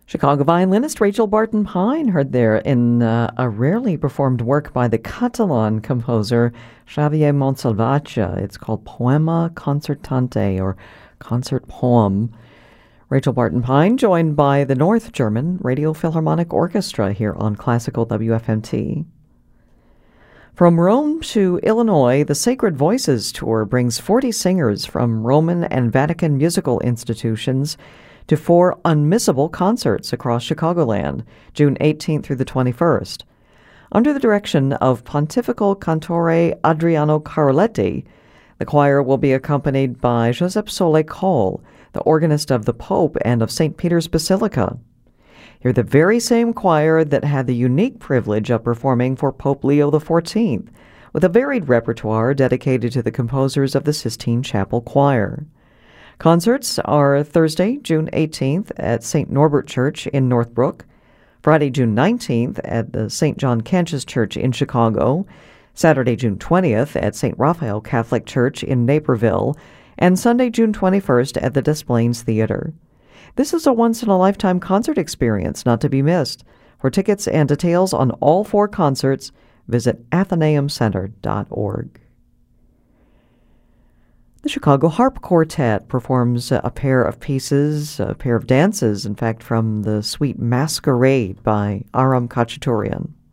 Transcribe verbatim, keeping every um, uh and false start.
Chicago violinist Rachel Barton Pine heard there in uh, a rarely performed work by the Catalan composer Xavier Montsalvatge. It's called Poema Concertante, or Concert Poem. Rachel Barton Pine joined by the North German Radio Philharmonic Orchestra here on Classical W F M T. From Rome to Illinois, the Sacred Voices Tour brings forty singers from Roman and Vatican musical institutions to four unmissable concerts across Chicagoland, June eighteenth through the twenty-first. Under the direction of Pontifical Cantore Adriano Caroletti, the choir will be accompanied by Joseph Sole Cole, the organist of the Pope and of Saint Peter's Basilica. Hear the very same choir that had the unique privilege of performing for Pope Leo the fourteenth, with a varied repertoire dedicated to the composers of the Sistine Chapel Choir. Concerts are Thursday, June eighteenth at Saint Norbert Church in Northbrook, Friday, June nineteenth at the Saint John Cantius Church in Chicago, Saturday, June twentieth at Saint Raphael Catholic Church in Naperville, and Sunday, June twenty-first at the Des Plaines Theater. This is a once-in-a-lifetime concert experience not to be missed. For tickets and details on all four concerts, visit athenaeum center dot org. The Chicago Harp Quartet performs a pair of pieces, a pair of dances, in fact, from the suite Masquerade by Aram Khachaturian.